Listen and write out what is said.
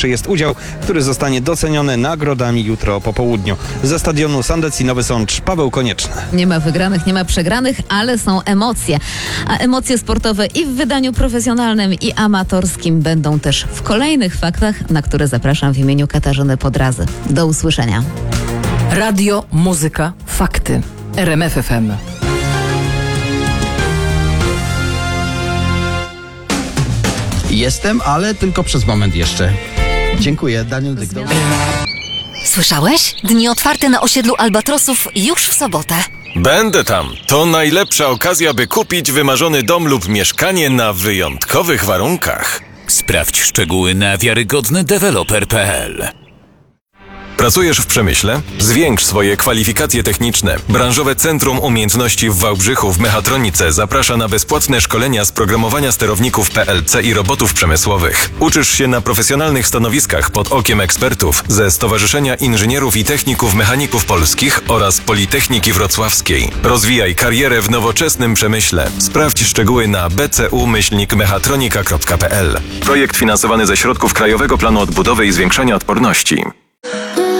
Najważniejszy jest udział, który zostanie doceniony nagrodami jutro po południu. Ze stadionu Sandec i Nowy Sącz Paweł Konieczny. Nie ma wygranych, nie ma przegranych, ale są emocje. A emocje sportowe i w wydaniu profesjonalnym, i amatorskim będą też w kolejnych faktach, na które zapraszam w imieniu Katarzyny Podrazy. Do usłyszenia. Radio, muzyka, fakty. RMF FM. Jestem, ale tylko przez moment jeszcze. Dziękuję, Daniel Dygdą. Słyszałeś? Dni otwarte na osiedlu Albatrosów już w sobotę. Będę tam. To najlepsza okazja, by kupić wymarzony dom lub mieszkanie na wyjątkowych warunkach. Sprawdź szczegóły na wiarygodnydeweloper.pl. Pracujesz w przemyśle? Zwiększ swoje kwalifikacje techniczne. Branżowe Centrum Umiejętności w Wałbrzychu w Mechatronice zaprasza na bezpłatne szkolenia z programowania sterowników PLC i robotów przemysłowych. Uczysz się na profesjonalnych stanowiskach pod okiem ekspertów ze Stowarzyszenia Inżynierów i Techników Mechaników Polskich oraz Politechniki Wrocławskiej. Rozwijaj karierę w nowoczesnym przemyśle. Sprawdź szczegóły na bcu-mechatronika.pl. Projekt finansowany ze środków Krajowego Planu Odbudowy i Zwiększania Odporności.